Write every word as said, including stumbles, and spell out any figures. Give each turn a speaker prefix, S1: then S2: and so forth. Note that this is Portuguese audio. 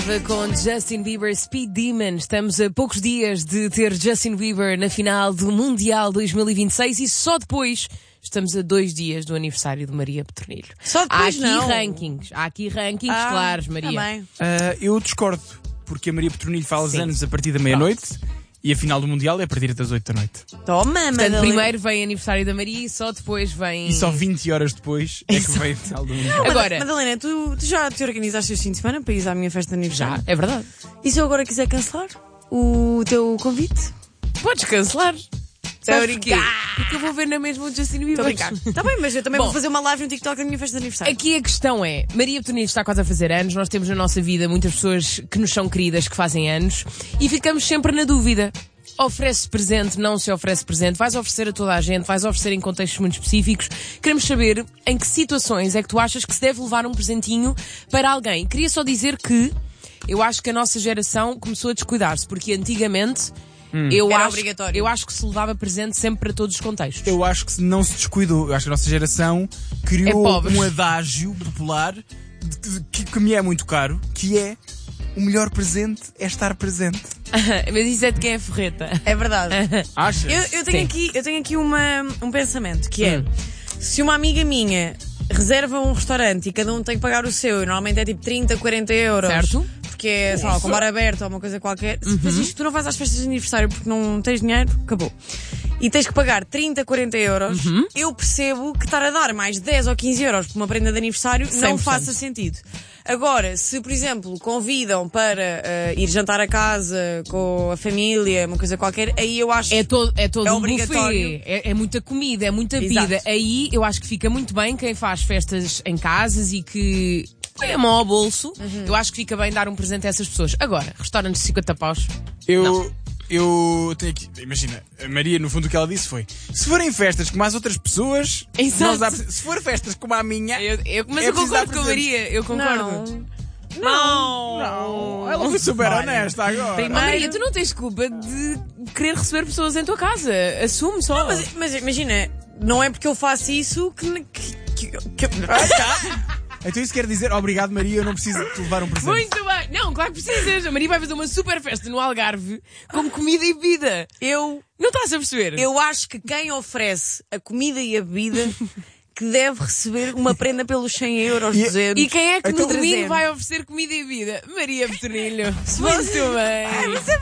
S1: Com Justin Bieber, Speed Demon. Estamos a poucos dias de ter Justin Bieber na final do Mundial dois mil e vinte e seis e só depois estamos a dois dias do aniversário de Maria Petronilho.
S2: Só depois
S1: há aqui
S2: não.
S1: rankings, há aqui rankings
S2: Ah,
S1: claros, Maria.
S2: Também.
S3: Uh, eu discordo, porque a Maria Petronilho faz
S1: Sim.
S3: anos a partir da meia-noite e a final do Mundial é a partir das oito da noite.
S2: Toma,
S1: Portanto,
S2: Madalena.
S1: primeiro vem aniversário da Maria e só depois vem...
S3: E só vinte horas depois é que
S1: Exato.
S3: vem a final do Mundial.
S1: Agora,
S2: Madalena, tu, tu já te organizaste este fim de semana para ir à minha festa de aniversário?
S1: já, é verdade.
S2: E se eu agora quiser cancelar o teu convite?
S1: Podes cancelar.
S2: Sabes
S1: Sabe porquê? Porque eu vou ver na mesma o Justin Bieber.
S2: Estou a brincar. Está bem, mas eu também
S1: Bom.
S2: vou fazer uma live no TikTok da minha festa de aniversário.
S1: Aqui a questão é, Maria Petronilho está quase a fazer anos, nós temos na nossa vida muitas pessoas que nos são queridas, que fazem anos, e ficamos sempre na dúvida. Oferece presente, não se oferece presente, vais oferecer a toda a gente, vais oferecer em contextos muito específicos. Queremos saber em que situações é que tu achas que se deve levar um presentinho para alguém. Queria só dizer que eu acho que a nossa geração começou a descuidar-se, porque antigamente eu,
S2: Era
S1: acho,
S2: obrigatório.
S1: eu acho que se levava presente sempre para todos os contextos.
S3: Eu acho que não se descuidou. Eu acho que a nossa geração criou
S1: É pobre.
S3: um adágio popular de- que, que me é muito caro, que é o melhor presente é estar presente.
S1: Mas isso é de quem é forreta.
S2: É verdade.
S3: Achas?
S2: Eu, eu tenho
S1: Sim.
S2: aqui, eu tenho aqui uma, um pensamento, que é,
S1: Hum.
S2: se uma amiga minha reserva um restaurante e cada um tem que pagar o seu, e normalmente é tipo trinta, quarenta euros.
S1: Certo.
S2: Porque é, sei lá, com bar aberto ou uma coisa qualquer. Se depois isto tu não vais às festas de aniversário porque não tens dinheiro, acabou. E tens que pagar trinta, quarenta euros, eu percebo que estar a dar mais dez ou quinze euros por uma prenda de aniversário
S1: cem
S2: não
S1: por cento.
S2: faça sentido. Agora, se por exemplo convidam para eh, ir jantar a casa com a família, uma coisa qualquer, aí eu acho
S1: É todo, é todo
S2: É
S1: um
S2: obrigatório.
S1: buffet. É, é muita comida, é muita
S2: Exato.
S1: bebida. Aí eu acho que fica muito bem quem faz festas em casas e que põe a mão ao bolso. Eu acho que fica bem dar um presente a essas pessoas. Agora, restaurantes de cinquenta paus.
S3: Eu, eu tenho aqui. Imagina, a Maria, no fundo, o que ela disse foi: se forem festas como as outras pessoas,
S1: Exato.
S3: nós dá- se for festas como a minha.
S1: Eu, eu- mas
S3: É
S1: eu
S3: preciso
S1: concordo
S3: dar
S1: com a
S3: presentes.
S1: Maria. Eu concordo.
S2: Não.
S1: Não.
S3: Não, ela foi super honesta agora.
S1: Oh, Maria, tu não tens culpa de querer receber pessoas em tua casa. Assume só.
S2: Mas, mas imagina, não é porque eu faço isso que. que, que, que
S3: Então isso quer dizer, obrigado Maria, eu não preciso te levar um presente.
S1: Muito bem. Não, claro que precisas. A Maria vai fazer uma super festa no Algarve com comida e bebida.
S2: eu,
S1: Não estás a perceber?
S2: eu acho que quem oferece a comida e a bebida que deve receber uma prenda pelos cem euros,
S3: E-
S2: duzentos.
S1: E quem é que
S3: Então-
S1: no domingo
S2: trezentos.
S1: vai oferecer comida e bebida? Maria Petronilho. Muito bem.